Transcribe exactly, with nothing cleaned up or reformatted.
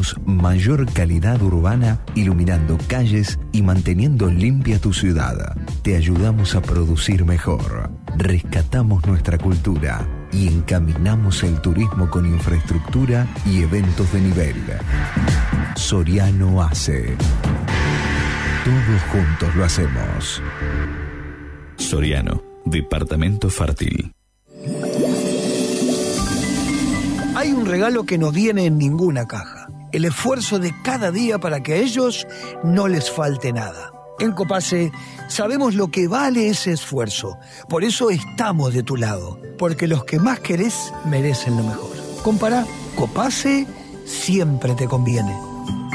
damos mayor calidad urbana, iluminando calles y manteniendo limpia tu ciudad. Te ayudamos a producir mejor. Rescatamos nuestra cultura y encaminamos el turismo con infraestructura y eventos de nivel. Soriano hace. Todos juntos lo hacemos. Soriano, departamento fértil. Hay un regalo que no viene en ninguna caja. El esfuerzo de cada día para que a ellos no les falte nada. En Copase sabemos lo que vale ese esfuerzo. Por eso estamos de tu lado. Porque los que más querés merecen lo mejor. Compará, Copase siempre te conviene.